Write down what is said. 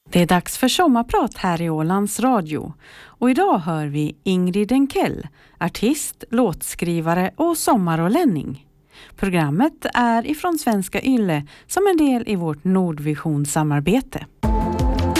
Det är dags för sommarprat här i Ålands Radio. Och idag hör vi Ingrid Enkell, artist, låtskrivare och sommarålänning. Programmet är ifrån Svenska Yle som en del i vårt Nordvision-samarbete.